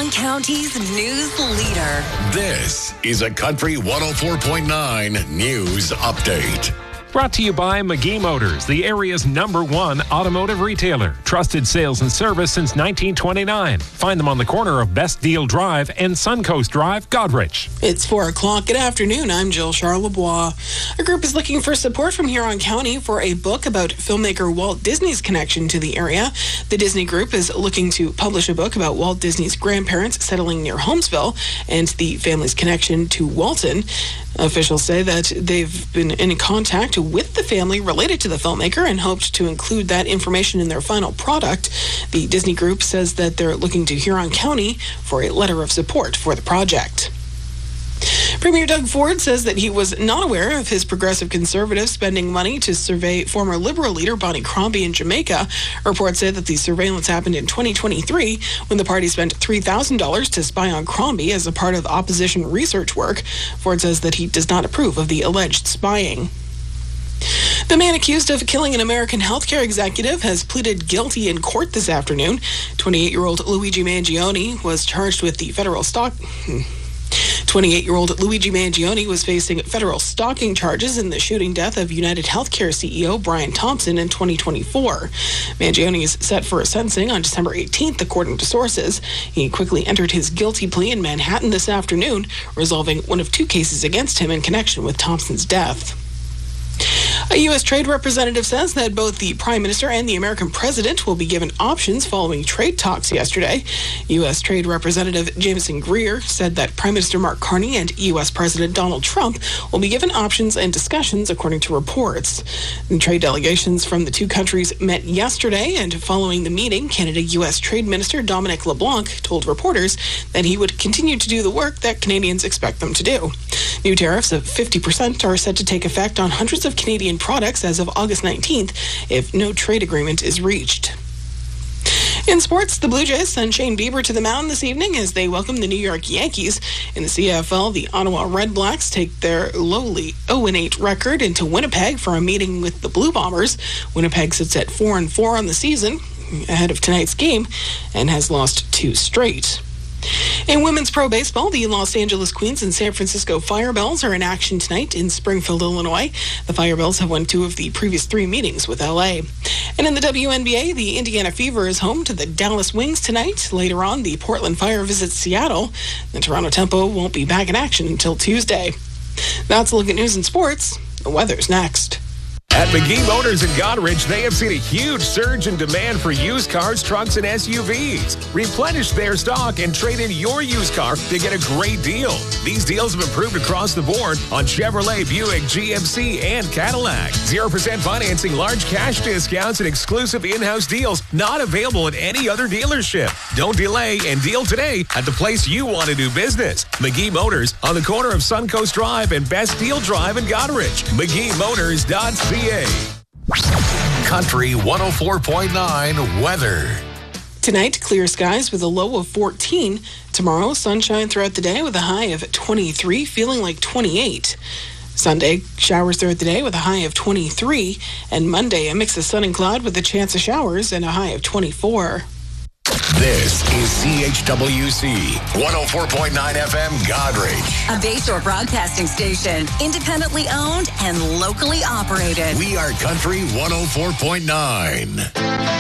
Whatcom County's news leader. This is a Country 104.9 News Update. Brought to you by McGee Motors, the area's #1 automotive retailer. Trusted sales and service since 1929. Find them on the corner of Best Deal Drive and Suncoast Drive, Goderich. It's 4 o'clock. Good afternoon. I'm Jill Charlebois. A group is looking for support from Huron County for a book about filmmaker Walt Disney's connection to the area. The Disney Group is looking to publish a book about Walt Disney's grandparents settling near Holmesville and the family's connection to Walton. Officials say that they've been in contact with the family related to the filmmaker and hoped to include that information in their final product. The Disney Group says that they're looking to Huron County for a letter of support for the project. Premier Doug Ford says that he was not aware of his progressive conservatives spending money to survey former Liberal leader Bonnie Crombie in Jamaica. Reports say that the surveillance happened in 2023 when the party spent $3,000 to spy on Crombie as a part of opposition research work. Ford says that he does not approve of the alleged spying. The man accused of killing an American healthcare executive has pleaded guilty in court this afternoon. 28-year-old Luigi Mangione was charged with the federal 28-year-old Luigi Mangione was facing federal stalking charges in the shooting death of United Healthcare CEO Brian Thompson in 2024. Mangione is set for a sentencing on December 18th, according to sources. He quickly entered his guilty plea in Manhattan this afternoon, resolving one of 2 cases against him in connection with Thompson's death. A U.S. trade representative says that both the Prime Minister and the American President will be given options following trade talks yesterday. U.S. Trade Representative Jameson Greer said that Prime Minister Mark Carney and U.S. President Donald Trump will be given options and discussions, according to reports. The trade delegations from the 2 countries met yesterday, and following the meeting, Canada-U.S. Trade Minister Dominic LeBlanc told reporters that he would continue to do the work that Canadians expect them to do. New tariffs of 50% are set to take effect on hundreds of Canadian products as of August 19th if no trade agreement is reached. In sports, the Blue Jays send Shane Bieber to the mound this evening as they welcome the New York Yankees. In the CFL, the Ottawa Red Blacks take their lowly 0-8 record into Winnipeg for a meeting with the Blue Bombers. Winnipeg sits at 4-4 on the season ahead of tonight's game and has lost 2 straight. In women's pro baseball, the Los Angeles Queens and San Francisco Firebells are in action tonight in Springfield, Illinois. The Firebells have won 2 of the previous 3 meetings with LA. And in the WNBA, the Indiana Fever is home to the Dallas Wings tonight. Later on, the Portland Fire visits Seattle. The Toronto Tempo won't be back in action until Tuesday. That's a look at news and sports. The weather's next. At McGee Motors in Goderich, they have seen a huge surge in demand for used cars, trucks, and SUVs. Replenish their stock and trade in your used car to get a great deal. These deals have improved across the board on Chevrolet, Buick, GMC, and Cadillac. 0% financing, large cash discounts, and exclusive in-house deals not available at any other dealership. Don't delay and deal today at the place you want to do business. McGee Motors on the corner of Suncoast Drive and Best Deal Drive in Goderich. McGeeMotors.ca. Country 104.9 weather. Tonight, clear skies with a low of 14. Tomorrow, sunshine throughout the day with a high of 23, feeling like 28. Sunday, showers throughout the day with a high of 23. And Monday, a mix of sun and cloud with a chance of showers and a high of 24. This is CHWC 104.9 FM Goderich. A Bayshore broadcasting station, independently owned and locally operated. We are Country 104.9.